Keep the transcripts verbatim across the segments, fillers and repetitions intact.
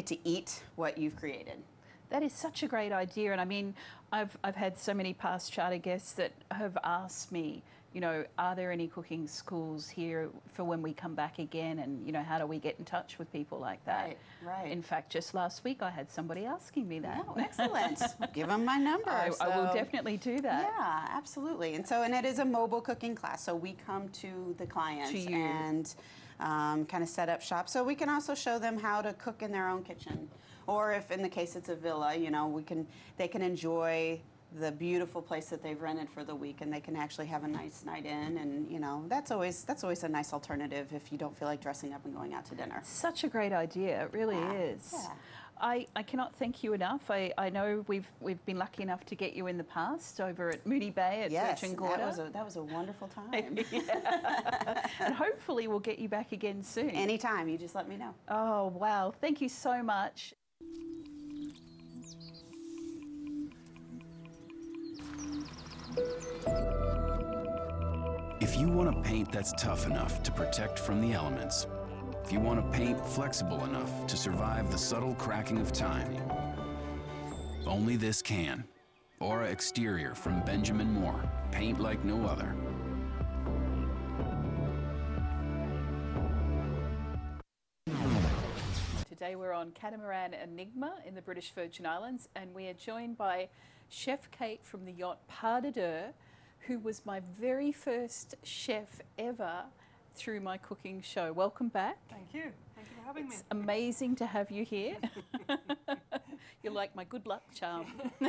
get to eat what you've created. That is such a great idea. And I mean, I've, I've had so many past charter guests that have asked me, you know, are there any cooking schools here for when we come back again? And, you know, how do we get in touch with people like that? Right, right. In fact, just last week I had somebody asking me that. Oh, excellent. Give them my number. I, so. I will definitely do that. Yeah, absolutely. And so, and it is a mobile cooking class. So we come to the clients To you. and um, kind of set up shop. So we can also show them how to cook in their own kitchen. Or if in the case it's a villa, you know, we can, they can enjoy the beautiful place that they've rented for the week, and they can actually have a nice night in, and you know that's always that's always a nice alternative if you don't feel like dressing up and going out to dinner. Such a great idea, it really Yeah. is. Yeah. I, I cannot thank you enough. I, I know we've we've been lucky enough to get you in the past over at Moonee Bay at Yes, Church and Gorda. that was a that was a wonderful time. Yeah. And hopefully we'll get you back again soon. Anytime, you just let me know. Oh wow, thank you so much. If you want a paint that's tough enough to protect from the elements, if you want a paint flexible enough to survive the subtle cracking of time, only this can. Aura Exterior from Benjamin Moore. Paint like no other. Today we're on Catamaran Enigma in the British Virgin Islands, and we are joined by Chef Kate from the yacht Pas de Deux, who was my very first chef ever through my cooking show. Welcome back. Thank you. Thank you for having It's me. amazing to have you here. You're like my good luck charm.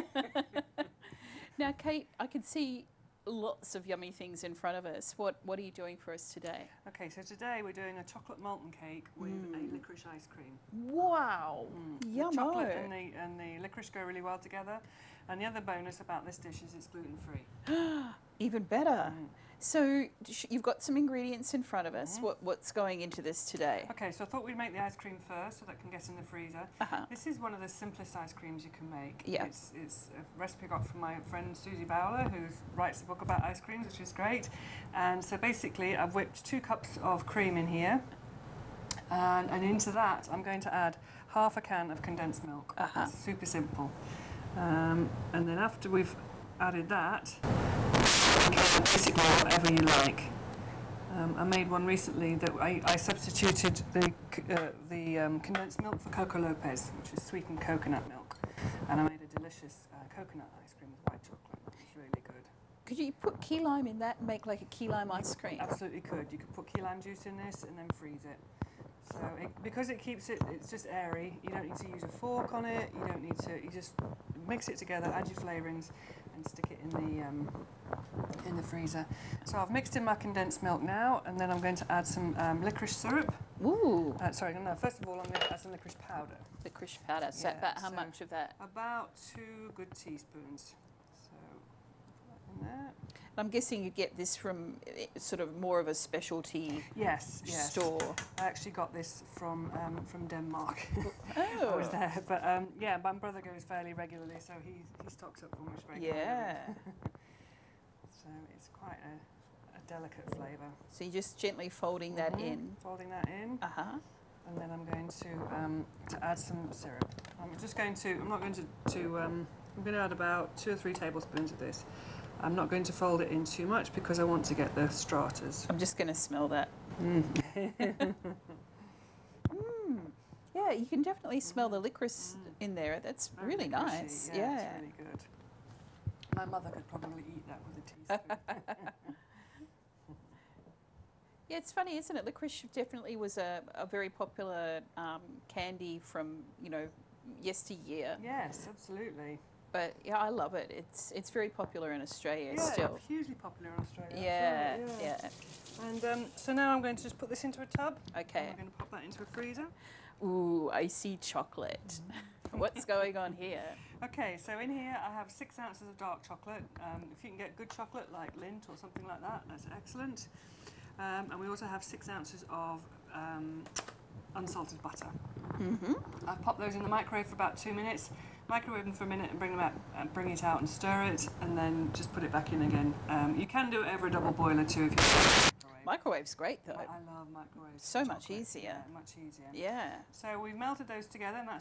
Now, Kate, I can see lots of yummy things in front of us. What What are you doing for us today? Okay, so today we're doing a chocolate molten cake with Mm. a licorice ice cream. Wow, The yummo. chocolate and the, and the licorice go really well together. And the other bonus about this dish is it's gluten-free. Even better. Mm. So sh- you've got some ingredients in front of us. Mhm. What What's going into this today? Okay, so I thought we'd make the ice cream first so that can get in the freezer. Uh-huh. This is one of the simplest ice creams you can make. Yeah. It's, it's a recipe I got from my friend Susie Bowler, who writes a book about ice creams, which is great. And so basically I've whipped two cups of cream in here. And, and into that I'm going to add half a can of condensed milk. Uh-huh. It's super simple. Um, and then after we've added that, basically whatever you like. Um, I made one recently that I, I substituted the c- uh, the um, condensed milk for Coco Lopez, which is sweetened coconut milk, and I made a delicious uh, coconut ice cream with white chocolate. It's really good. Could you put key lime in that and make like a key lime ice cream? Absolutely could. You could put key lime juice in this and then freeze it. So it, because it keeps it, it's just airy. You don't need to use a fork on it. You don't need to. You just mix it together, add your flavourings, and stick it in the um, in the freezer. So I've mixed in my condensed milk now, and then I'm going to add some um, licorice syrup. Ooh, Uh, sorry, no. First of all, I'm going to add some licorice powder. licorice powder. So Yeah, about how so- much of that? About two good teaspoons. So put that in there. I'm guessing you get this from eh, sort of more of a specialty Yes, yes. store. I actually got this from um, from Denmark. Oh, I was there, but um, yeah, my brother goes fairly regularly, so he he stocks up for me regularly. yeah. So it's quite a, a delicate flavour. So you're just gently folding that Mhm. in. Folding that in, Uh huh. and then I'm going to um, to add some syrup. I'm just going to. I'm not going to. to um, I'm going to add about two or three tablespoons of this. I'm not going to fold it in too much because I want to get the stratas. I'm just going to smell that. Mm. Mm. Yeah, you can definitely smell the licorice in there. That's Very really licoricey, nice. Yeah, Yeah. it's really good. My mother could probably eat that with a teaspoon. Yeah, it's funny, isn't it? Licorice definitely was a, a very popular um, candy from, you know, yesteryear. Yes, absolutely. But yeah, I love it. It's it's very popular in Australia Yeah, still. hugely popular in Australia. Yeah, that's right, yeah. And um, so now I'm going to just put this into a tub. Okay. And we're going to pop that into a freezer. Ooh, icy chocolate. What's going on here? Okay, so in here I have six ounces of dark chocolate. Um, if you can get good chocolate like Lindt or something like that, that's excellent. Um, and we also have six ounces of um, unsalted butter. Mm-hmm. I've popped those in the microwave for about two minutes. Microwave them for a minute and bring them out, and bring it out and stir it, and then just put it back in again. Um, you can do it over a double boiler too if you want. Microwave's great though. I love microwaves. So for much chocolate. easier. Yeah, much easier. Yeah. So we've melted those together, and that's